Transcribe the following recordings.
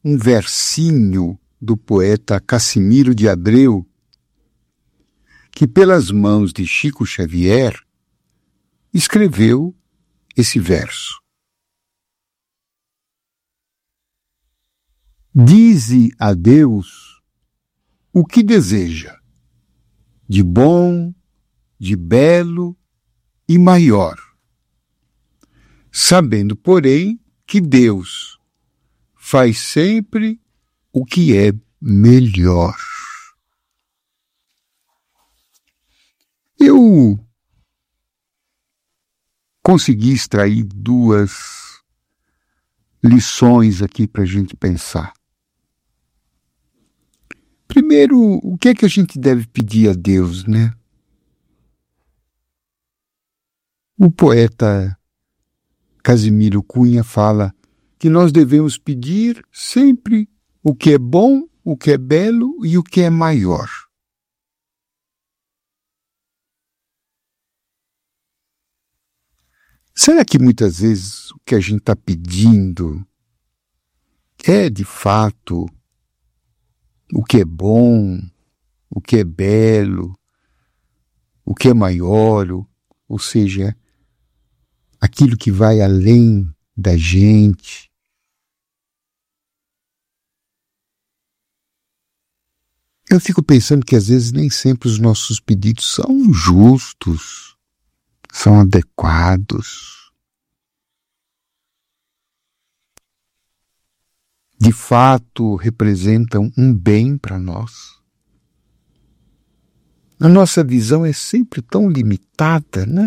um versinho do poeta Cassimiro de Abreu, que pelas mãos de Chico Xavier escreveu esse verso. Dize a Deus o que deseja, de bom, de belo e maior, sabendo, porém, que Deus faz sempre o que é melhor. Eu consegui extrair 2 lições aqui para a gente pensar. Primeiro, o que é que a gente deve pedir a Deus, né? O poeta Casimiro Cunha fala que nós devemos pedir sempre o que é bom, o que é belo e o que é maior. Será que muitas vezes o que a gente está pedindo é de fato o que é bom, o que é belo, o que é maior, ou seja, aquilo que vai além da gente? Eu fico pensando que às vezes nem sempre os nossos pedidos são justos, são adequados. De fato, representam um bem para nós. A nossa visão é sempre tão limitada, né?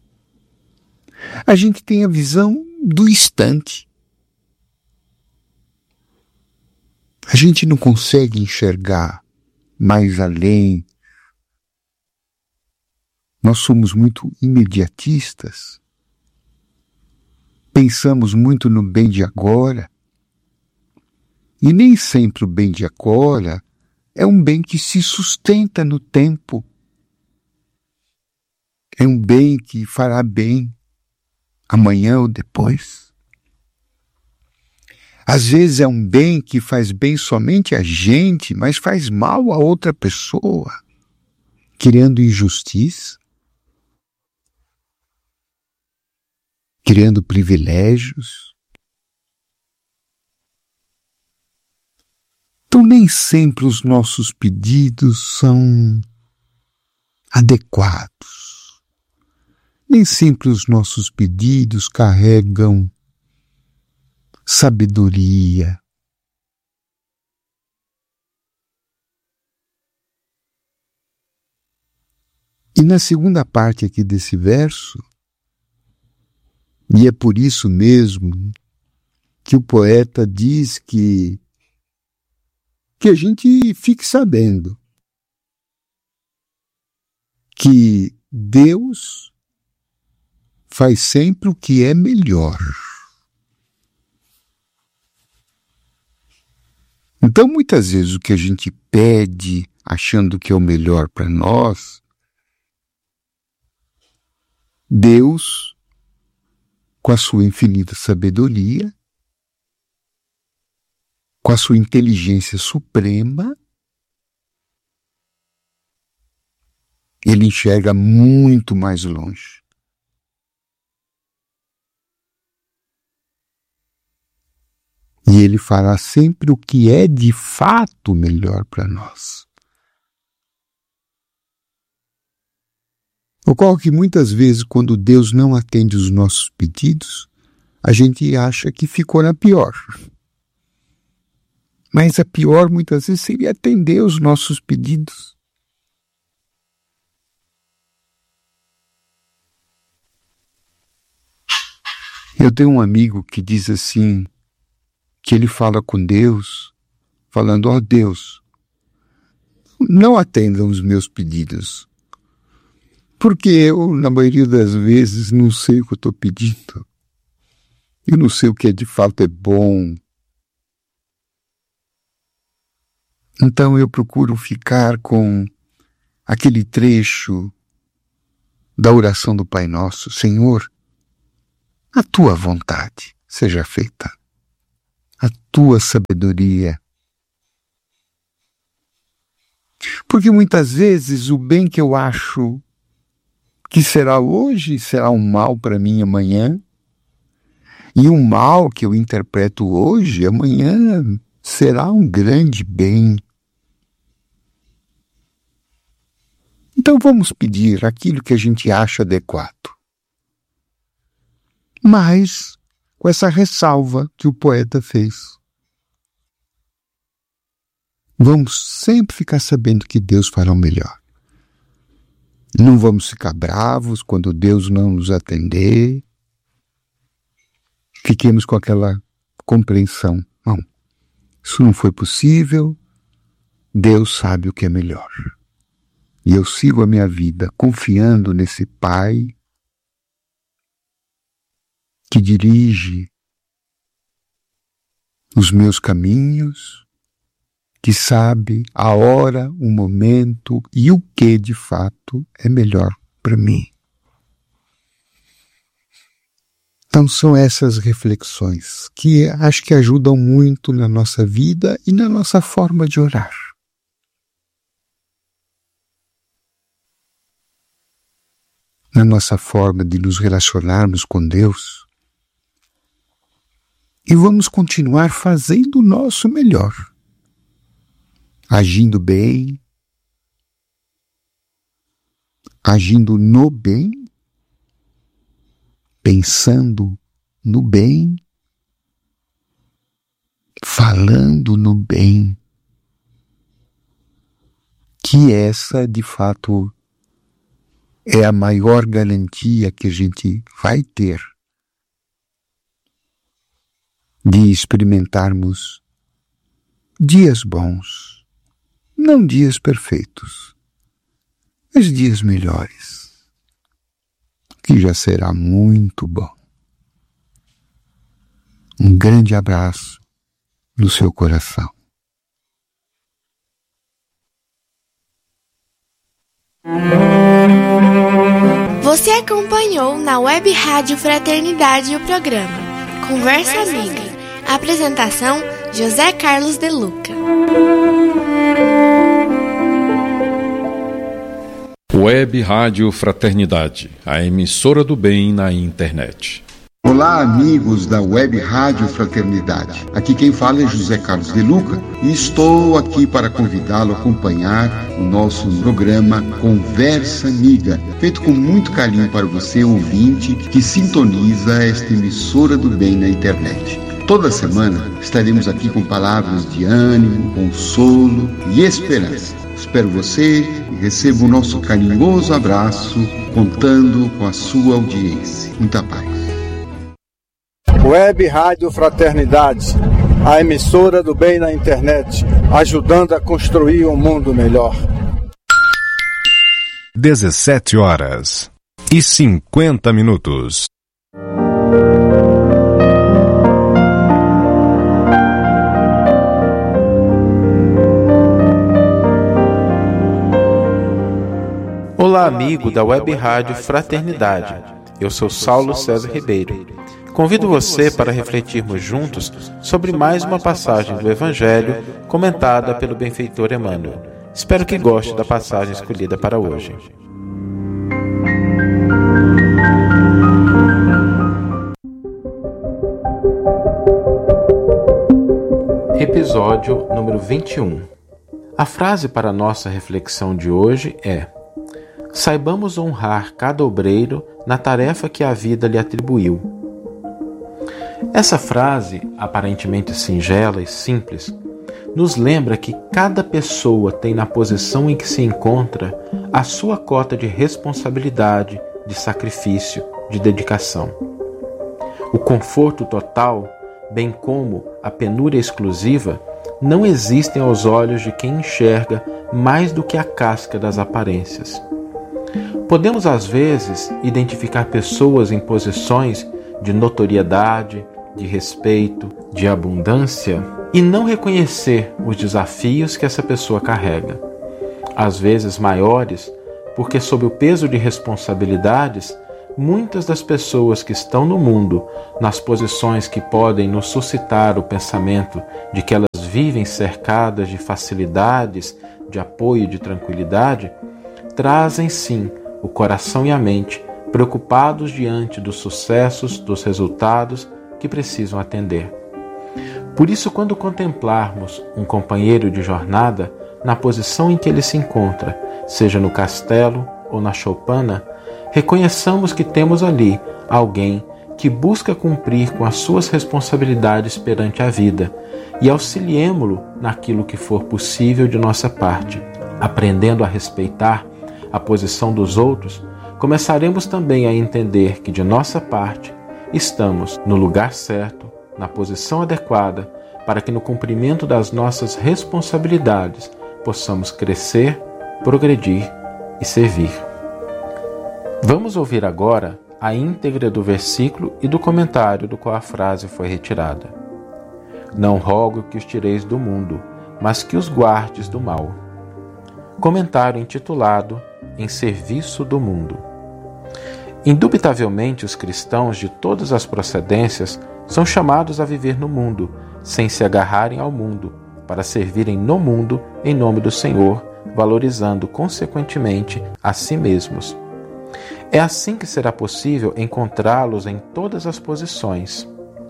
A gente tem a visão do instante. A gente não consegue enxergar mais além. Nós somos muito imediatistas. Pensamos muito no bem de agora. E nem sempre o bem de agora é um bem que se sustenta no tempo. É um bem que fará bem amanhã ou depois. Às vezes é um bem que faz bem somente a gente, mas faz mal a outra pessoa, criando injustiça, criando privilégios. Então nem sempre os nossos pedidos são adequados. Nem sempre os nossos pedidos carregam sabedoria. E na segunda parte aqui desse verso, e é por isso mesmo que o poeta diz que a gente fique sabendo que Deus faz sempre o que é melhor. Então, muitas vezes, o que a gente pede, achando que é o melhor para nós, Deus, com a sua infinita sabedoria, com a sua inteligência suprema, ele enxerga muito mais longe. E ele fará sempre o que é de fato melhor para nós. Ocorre que muitas vezes, quando Deus não atende os nossos pedidos, a gente acha que ficou na pior. Mas a pior, muitas vezes, seria atender os nossos pedidos. Eu tenho um amigo que diz assim, que ele fala com Deus, falando, ó Deus, não atendam os meus pedidos, porque eu, na maioria das vezes, não sei o que eu estou pedindo. Eu não sei o que de fato é bom. Então eu procuro ficar com aquele trecho da oração do Pai Nosso, Senhor, a tua vontade seja feita. a tua sabedoria. Porque muitas vezes o bem que eu acho que será hoje será um mal para mim amanhã, e o mal que eu interpreto hoje, amanhã, será um grande bem. Então vamos pedir aquilo que a gente acha adequado. Mas com essa ressalva que o poeta fez. Vamos sempre ficar sabendo que Deus fará o melhor. Não vamos ficar bravos quando Deus não nos atender. Fiquemos com aquela compreensão. Não, isso não foi possível. Deus sabe o que é melhor. E eu sigo a minha vida confiando nesse Pai que dirige os meus caminhos, que sabe a hora, o momento e o que de fato é melhor para mim. Então são essas reflexões que acho que ajudam muito na nossa vida e na nossa forma de orar. Na nossa forma de nos relacionarmos com Deus. E vamos continuar fazendo o nosso melhor. Agindo bem, agindo no bem, pensando no bem, falando no bem, que essa, de fato, é a maior garantia que a gente vai ter de experimentarmos dias bons, não dias perfeitos, mas dias melhores, que já será muito bom. Um grande abraço no seu coração. Você acompanhou na Web Rádio Fraternidade o programa Conversa Amiga. Apresentação: José Carlos de Luca. Web Rádio Fraternidade, a emissora do bem na internet. Olá, amigos da Web Rádio Fraternidade. Aqui quem fala é José Carlos de Luca e estou aqui para convidá-lo a acompanhar o nosso programa Conversa Amiga, feito com muito carinho para você, ouvinte, que sintoniza esta emissora do bem na internet. Toda semana estaremos aqui com palavras de ânimo, consolo e esperança. Espero você e receba o nosso carinhoso abraço, contando com a sua audiência. Muita paz. Web Rádio Fraternidade, a emissora do bem na internet, ajudando a construir um mundo melhor. 17h50. Olá, amigo da Web Rádio Fraternidade. Eu sou Saulo César Ribeiro. Convido você para refletirmos juntos sobre mais uma passagem do Evangelho comentada pelo benfeitor Emmanuel. Espero que goste da passagem escolhida para hoje. Episódio número 21. A frase para a nossa reflexão de hoje é: saibamos honrar cada obreiro na tarefa que a vida lhe atribuiu. Essa frase, aparentemente singela e simples, nos lembra que cada pessoa tem na posição em que se encontra a sua cota de responsabilidade, de sacrifício, de dedicação. O conforto total, bem como a penúria exclusiva, não existem aos olhos de quem enxerga mais do que a casca das aparências. Podemos, às vezes, identificar pessoas em posições de notoriedade, de respeito, de abundância, e não reconhecer os desafios que essa pessoa carrega, às vezes maiores, porque sob o peso de responsabilidades muitas das pessoas que estão no mundo, nas posições que podem nos suscitar o pensamento de que elas vivem cercadas de facilidades, de apoio e de tranquilidade, trazem sim o coração e a mente preocupados diante dos sucessos, dos resultados que precisam atender. Por isso, quando contemplarmos um companheiro de jornada na posição em que ele se encontra, seja no castelo ou na choupana, reconheçamos que temos ali alguém que busca cumprir com as suas responsabilidades perante a vida e auxiliemo-lo naquilo que for possível de nossa parte. Aprendendo a respeitar a posição dos outros, começaremos também a entender que de nossa parte estamos no lugar certo, na posição adequada, para que no cumprimento das nossas responsabilidades possamos crescer, progredir e servir. Vamos ouvir agora a íntegra do versículo e do comentário do qual a frase foi retirada. Não rogo que os tireis do mundo, mas que os guardes do mal. Comentário intitulado Em Serviço do Mundo. Indubitavelmente, os cristãos de todas as procedências são chamados a viver no mundo, sem se agarrarem ao mundo, para servirem no mundo em nome do Senhor, valorizando consequentemente a si mesmos. É assim que será possível encontrá-los em todas as posições.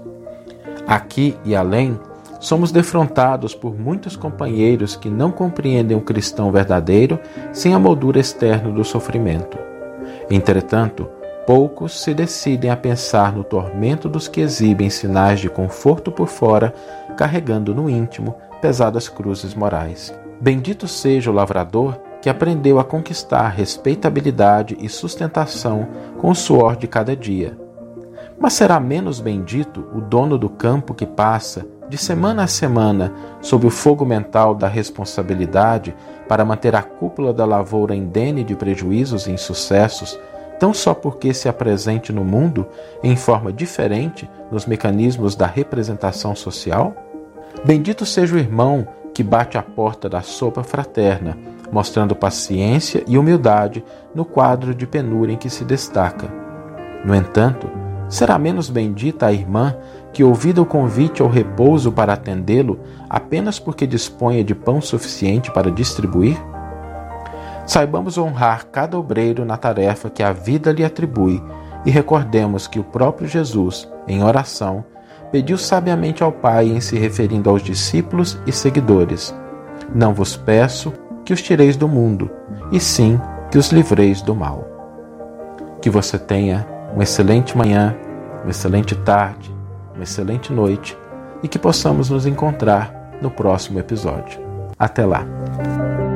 Aqui e além, somos defrontados por muitos companheiros que não compreendem o cristão verdadeiro sem a moldura externa do sofrimento. Entretanto, poucos se decidem a pensar no tormento dos que exibem sinais de conforto por fora, carregando no íntimo pesadas cruzes morais. Bendito seja o lavrador que aprendeu a conquistar respeitabilidade e sustentação com o suor de cada dia. Mas será menos bendito o dono do campo que passa, de semana a semana, sob o fogo mental da responsabilidade para manter a cúpula da lavoura indene de prejuízos e insucessos, tão só porque se apresente no mundo em forma diferente nos mecanismos da representação social? Bendito seja o irmão que bate à porta da sopa fraterna, mostrando paciência e humildade no quadro de penúria em que se destaca. No entanto, será menos bendita a irmã que, ouvido o convite ao repouso para atendê-lo, apenas porque disponha de pão suficiente para distribuir? Saibamos honrar cada obreiro na tarefa que a vida lhe atribui e recordemos que o próprio Jesus, em oração, pediu sabiamente ao Pai em se referindo aos discípulos e seguidores: não vos peço que os tireis do mundo, e sim que os livreis do mal. Que você tenha uma excelente manhã, uma excelente tarde, uma excelente noite e que possamos nos encontrar no próximo episódio. Até lá!